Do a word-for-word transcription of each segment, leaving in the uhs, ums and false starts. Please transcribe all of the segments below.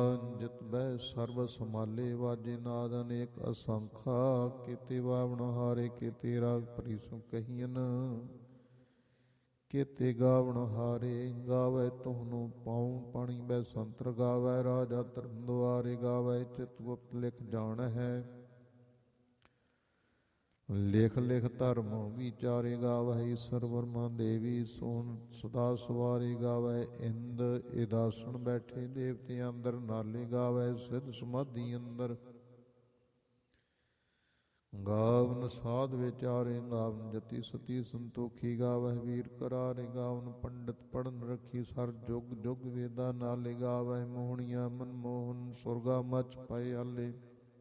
ਜਿਤ ਬਹਿ ਸਰਬ ਸਮਾਲੇ ਵਾਜੇ ਨਾਦ ਅਨੇਕ ਅਸੰਖਾ ਕੀਤੇ ਵਾਵਣ ਹਾਰੇ ਕੀਤੇ ਰਾਗ ਪ੍ਰੀਸੁ ਕਹੀਨ ਕੀਤੇ ਗਾਵਣ ਹਾਰੇ ਗਾਵੇ ਤੁਹਨੂੰ ਪਾਉ ਪਾਣੀ ਬੈ ਸੰਤਰ ਗਾਵੇ ਰਾਜਾ ਧਰਮ ਦੁਆਰੇ ਗਾਵੇ ਚਿਤ ਗੁਪਤ ਲਿਖ ਜਾਣ ਹੈ ਲਿਖ ਲਿਖ ਧਰਮ ਵਿਚਾਰੇ ਗਾਵਹਿ ਈਸਰ ਵਰਮਾ ਦੇਵੀ ਸੋਹਣ ਸਦਾ ਸਵਾਰੇ ਗਾਵਹਿ ਇੰਦ ਇਦਾਸਣ ਬੈਠੇ ਦੇਵਤੇ ਅੰਦਰ ਨਾਲੇ ਗਾਵਹਿ ਸਿੱਧ ਸਮਾਧੀ ਅੰਦਰ ਗਾਵਨ ਸਾਧ ਵਿਚਾਰੇ ਗਾਵਨ ਜਤੀ ਸਤੀ ਸੰਤੋਖੀ ਗਾਵਹਿ ਵੀਰ ਕਰਾਰੇ ਗਾਵਨ ਪੰਡਿਤ ਪੜਨ ਰੱਖੀ ਸਰ ਜੁਗ ਜੁਗ ਵੇਦਾ ਨਾਲੇ ਗਾਵਹਿ ਮੋਹਣੀਆਂ ਮਨਮੋਹਨ ਸੁਰਗਾ ਮਚ ਪਏ ਆਲੇ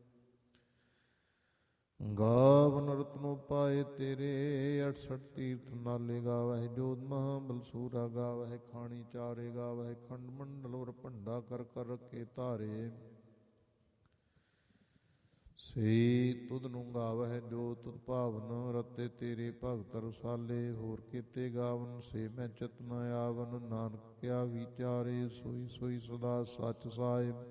ਗਾਵਨ ਰਤਨੋ ਪਾਏ ਤੇਰੇ ਅਠਸਠ ਤੀਰਥ ਨਾਲੇ ਗਾਵਹਿ ਜੋਤ ਮਹਾ ਬਲਸੂਰਾ ਗਾਵਹਿ ਖਾਣੀ ਚਾਰੇ ਗਾਵਹਿ ਖੰਡ ਮੰਡਲ ਔਰ ਭੰਡਾ ਕਰ ਕਰ ਰੱਖੇ ਧਾਰੇ ਸੇ ਤੁਧ ਨੂੰ ਗਾਵਹਿ ਜੋ ਤੁਧ ਭਾਵਨ ਰਤੇ ਤੇਰੇ ਭਗਤ ਰਸਾਲੇ ਹੋਰ ਕੀਤੇ ਗਾਵਨ ਸੇ ਮੈਂ ਚਿਤ ਨ ਆਵਨ ਨਾਨਕ ਕਿਆ ਵਿਚਾਰੇ ਸੋਈ ਸੋਈ ਸਦਾ ਸੱਚ ਸਾਹਿਬ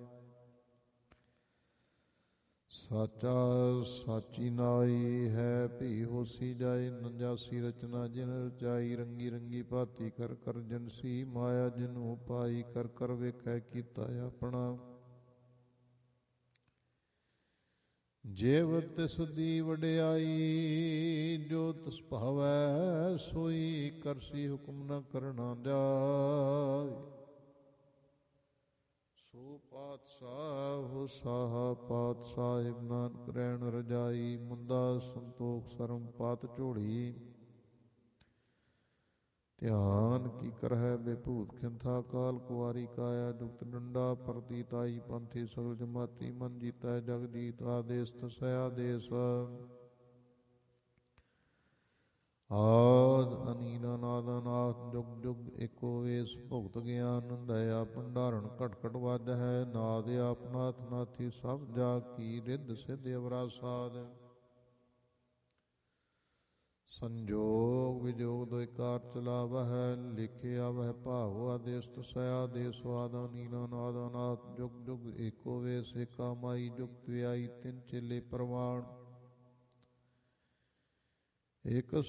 ਸਾਚਾ ਸਾਚੀ ਨਾਈ ਹੈ ਭੀ ਹੋਸੀ ਜਾਏ ਨੰਜਾਸੀ ਰਚਨਾ ਜਿਨ ਰਚਾਈ ਰੰਗੀ ਰੰਗੀ ਭਾਤੀ ਕਰ ਕਰ ਜਨਸੀ ਮਾਇਆ ਜਿਨੂ ਪਾਈ ਕਰ ਕਰ ਵੇਖੈ ਕੀਤਾ ਆਪਣਾ ਜੇਵ ਤਿਸ ਦੀ ਵਡਿਆਈ ਜੋ ਤਿਸ ਭਾਵੈ ਸੋਈ ਕਰਸੀ ਹੁਕਮ ਨ ਕਰਨਾ ਜਾਏ ਸੋ ਪਾਤਸ਼ਾਹ ਹੋ ਸਾਹਾ ਪਾਤਸ਼ਾਹਿਬ ਨਾਨਕ ਰਹਿਣ ਰਜਾਈ ਮੁੰਦਾ ਸੰਤੋਖ ਸਰਮ ਪਾਤ ਝੋੜੀ ਧਿਆਨ ਕੀ ਕਰਹਿ ਬੇਭੂਤ ਖਿੰਥਾ ਕਾਲ ਕੁਆਰੀ ਕਾਇਆ ਜੁਗਤ ਡੰਡਾ ਪਰਤੀ ਤਾਈ ਪੰਥੀ ਸਗਲ ਜਮਾਤੀ ਮਨ ਜੀਤੈ ਜਗ ਜੀਤ ਆਦੇਸ ਤਸੈ ਆਦੇਸ ਆਦ ਅਨੀਲ ਅਨਾਦ ਅਨਾਥ ਜੁਗ ਜੁਗ ਏਕੋ ਵੇਸ ਭੁਗਤ ਗਿਆਨ ਦਇਆ ਭੰਡਾਰਨ ਘਟ ਘਟ ਵੱਜ ਹੈ ਨਾਦ ਆਪਨਾਥ ਨਾਥੀ ਸਭ ਜਾ ਕੀ ਰਿੱਧ ਸਿੱਧ ਅਵਰਾ ਸਾਧ ਸੰਜੋਗ ਵਿਜੋਗ ਦੋਇ ਕਾਰ ਚਲਾਵਹਿ ਲਿਖਿਆ ਵਹਿ ਭਾਵ ਆਦੇਸ ਤਸੈ ਆਦੇਸ ਆਦ ਅਨੀਲ ਅਨਾਦ ਅਨਾਥ ਜੁਗ ਜੁਗ ਏਕੋ ਵੇਸ ਏਕਾ ਮਾਈ ਜੁਗਤ ਵਿਆਈ ਤਿੰਨ ਚੇਲੇ ਪ੍ਰਵਾਣ ਇਕ